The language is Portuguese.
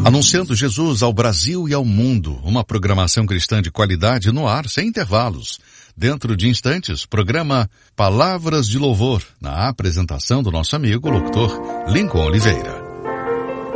Anunciando Jesus ao Brasil e ao mundo, uma programação cristã de qualidade no ar, sem intervalos. Dentro de instantes, programa Palavras de Louvor, na apresentação do nosso amigo, locutor Lincoln Oliveira.